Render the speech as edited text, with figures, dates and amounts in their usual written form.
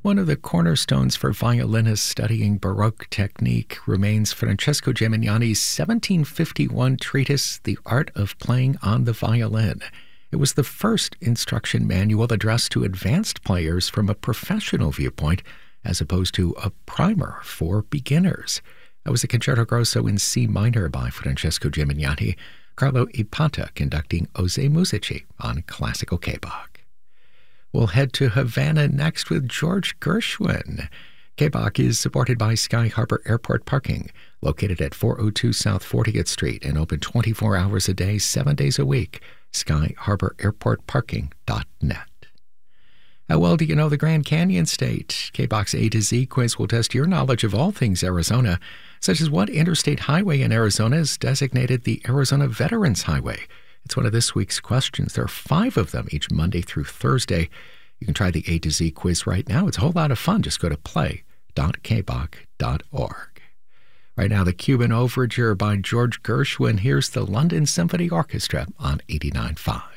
One of the cornerstones for violinists studying Baroque technique remains Francesco Gimignani's 1751 treatise, The Art of Playing on the Violin. It was the first instruction manual addressed to advanced players from a professional viewpoint, as opposed to a primer for beginners. That was a Concerto Grosso in C minor by Francesco Gimignani, Carlo Ipata conducting Ose Musici on classical K-Bach. We'll head to Havana next with George Gershwin. K-Bach is supported by Sky Harbor Airport Parking, located at 402 South 40th Street and open 24 hours a day, 7 days a week. SkyHarborAirportParking.net. How well do you know the Grand Canyon State? K-Bach's A to Z quiz will test your knowledge of all things Arizona, such as what interstate highway in Arizona is designated the Arizona Veterans Highway. It's one of this week's questions. There are 5 of them each Monday through Thursday. You can try the A to Z quiz right now. It's a whole lot of fun. Just go to play.kbach.org. Right now, the Cuban Overture by George Gershwin. Here's the London Symphony Orchestra on 89.5.